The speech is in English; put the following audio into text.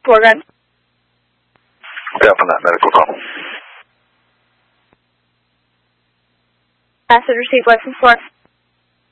Gun. Definite medical call. Message received, license 4.